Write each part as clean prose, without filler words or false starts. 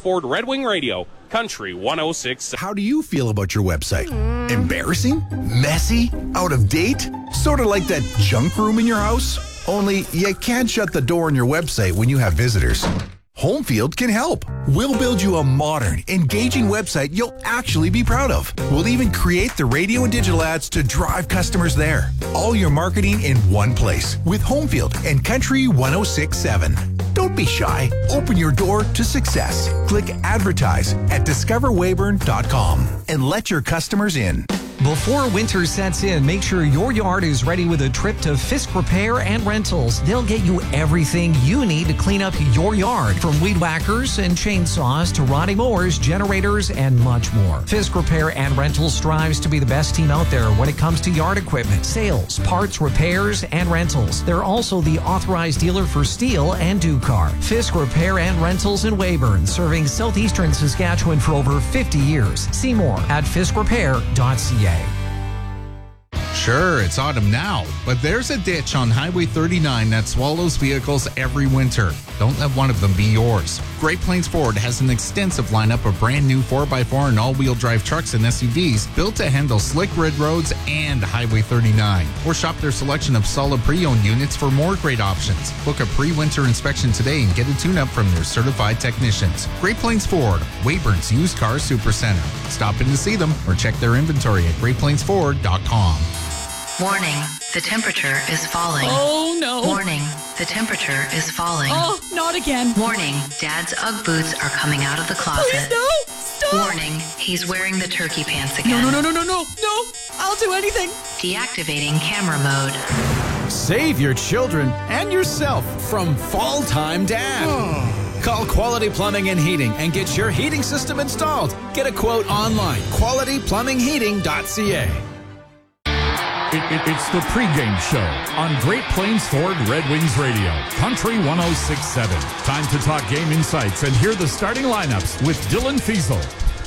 Ford Red Wing Radio, Country 106. How do you feel about your website? Embarrassing? Messy? Out of date? Sort of like that junk room in your house? Only you can't shut the door on your website when you have visitors. Homefield can help. We'll build you a modern, engaging website you'll actually be proud of. We'll even create the radio and digital ads to drive customers there. All your marketing in one place with Homefield and Country 106.7. Don't be shy. Open your door to success. Click advertise at discoverweyburn.com and let your customers in. Before winter sets in, make sure your yard is ready with a trip to Fisk Repair and Rentals. They'll get you everything you need to clean up your yard, from weed whackers and chainsaws to riding mowers, generators, and much more. Fisk Repair and Rentals strives to be the best team out there when it comes to yard equipment, sales, parts, repairs, and rentals. They're also the authorized dealer for Steel and Ducar. Fisk Repair and Rentals in Weyburn, serving southeastern Saskatchewan for over 50 years. See more at fiskrepair.ca. Sure, it's autumn now, but there's a ditch on Highway 39 that swallows vehicles every winter. Don't let one of them be yours. Great Plains Ford has an extensive lineup of brand new 4x4 and all-wheel drive trucks and SUVs built to handle slick red roads and Highway 39. Or shop their selection of solid pre-owned units for more great options. Book a pre-winter inspection today and get a tune-up from their certified technicians. Great Plains Ford, Weyburn's used car supercenter. Stop in to see them or check their inventory at greatplainsford.com. Warning, the temperature is falling. Oh, no. Warning, the temperature is falling. Oh, not again. Warning, Dad's Ugg boots are coming out of the closet. Please, no. Stop. Warning, he's wearing the turkey pants again. No. I'll do anything. Deactivating camera mode. Save your children and yourself from Fall Time Dad. Call Quality Plumbing and Heating and get your heating system installed. Get a quote online, qualityplumbingheating.ca. It's the pregame show on Great Plains Ford Red Wings Radio, Country 106.7. Time to talk game insights and hear the starting lineups with Dylan Fiesel.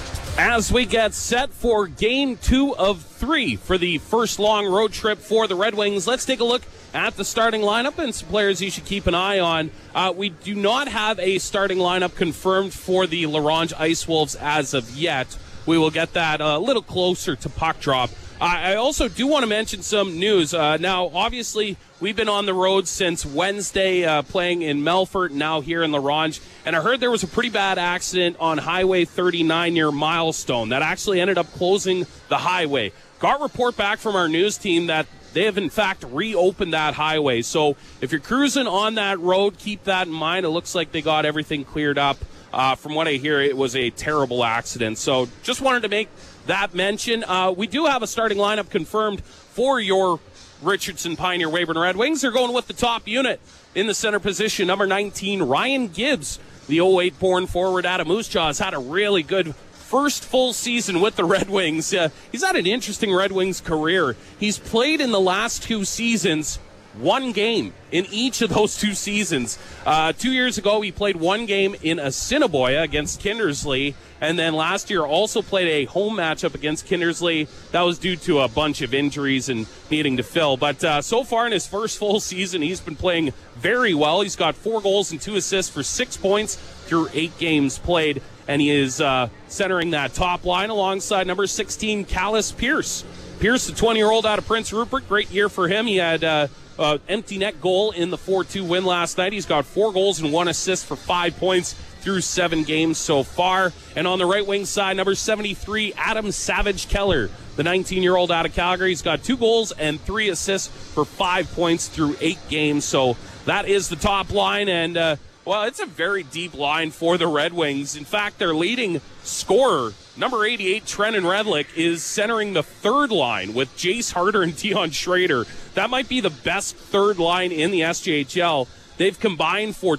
As we get set for Game 2 of 3 for the first long road trip for the Red Wings, let's take a look at the starting lineup and some players you should keep an eye on. We do not have a starting lineup confirmed for the La Ronge Ice Wolves as of yet. We will get that a little closer to puck drop. I also do want to mention some news. Now, obviously, we've been on the road since Wednesday playing in Melfort, now here in La Ronge. And I heard there was a pretty bad accident on Highway 39 near Milestone that actually ended up closing the highway. Got report back from our news team that they have, in fact, reopened that highway. So if you're cruising on that road, keep that in mind. It looks like they got everything cleared up. From what I hear, it was a terrible accident. So just wanted to make that mention. We do have a starting lineup confirmed for your Richardson Pioneer Weyburn Red Wings. They're going with the top unit in the center position, number 19, Ryan Gibbs. The 08-born forward out of Moose Jaw has had a really good first full season with the Red Wings. He's had an interesting Red Wings career. He's played in the last 2 seasons one game in each of those 2 seasons. 2 years ago, he played 1 game in Assiniboia against Kindersley, and then last year also played a home matchup against Kindersley. That was due to a bunch of injuries and needing to fill. But so far in his first full season, he's been playing very well. He's got 4 goals and 2 assists for 6 points through 8 games played, and he is centering that top line alongside number 16, Callis Pierce. Pierce, the 20-year-old out of Prince Rupert, great year for him. He had empty net goal in the 4-2 win last night. He's got 4 goals and 1 assist for 5 points through 7 games so far. And on the right wing side, number 73, Adam Savage Keller, the 19-year-old out of Calgary. He's got 2 goals and 3 assists for 5 points through 8 games. So that is the top line. And, well, it's a very deep line for the Red Wings. In fact, their leading scorer, number 88, Trenton Redlick, is centering the third line with Jace Harder and Dion Schrader. That might be the best third line in the SJHL. They've combined for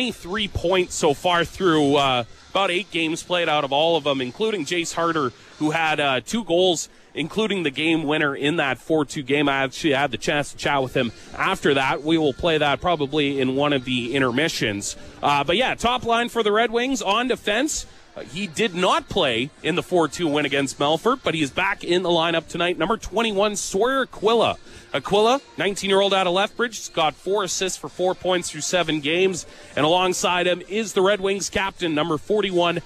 23 points so far through about 8 games played out of all of them, including Jace Harder, who had 2 goals, including the game winner in that 4-2 game. I actually had the chance to chat with him after that. We will play that probably in one of the intermissions. But yeah, top line for the Red Wings on defense. He did not play in the 4-2 win against Melfort, but he is back in the lineup tonight. Number 21, Sawyer Aquila. Aquila, 19-year-old out of Lethbridge, has got 4 assists for 4 points through 7 games. And alongside him is the Red Wings captain, number 41,